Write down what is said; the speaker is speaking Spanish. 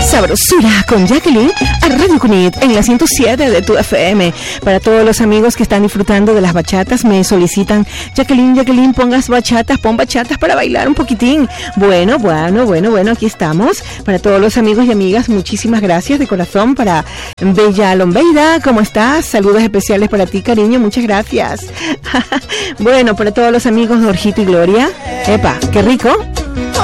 Sabrosura con Jacqueline a Radio Cunit en la 107 de tu FM. Para todos los amigos que están disfrutando de las bachatas, me solicitan: Jacqueline, pongas bachatas, pon bachatas para bailar un poquitín. Bueno, aquí estamos. Para todos los amigos y amigas, muchísimas gracias de corazón. Para Bella Lombeida, ¿cómo estás? Saludos especiales para ti, cariño, muchas gracias. Bueno, para todos los amigos de Orjito y Gloria, epa, qué rico.